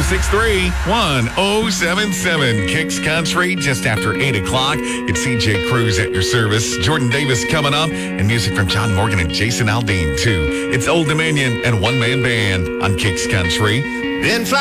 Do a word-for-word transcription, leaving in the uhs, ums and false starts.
six three, one oh seven seven. Kicks Country just after eight o'clock. It's C J Cruz at your service. Jordan Davis coming up, and music from John Morgan and Jason Aldean, too. It's Old Dominion and One Man Band on Kicks Country. In